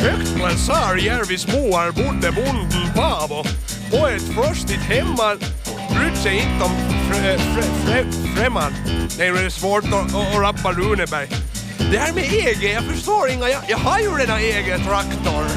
högt på en Sarjärvis moar bodde bonden Paavo. På ett frostigt hemma brydde sig inte om främmand. Det är svårt att rappa Runeberg. Det här med EG, jag förstår inga. Jag har ju redan egen traktor.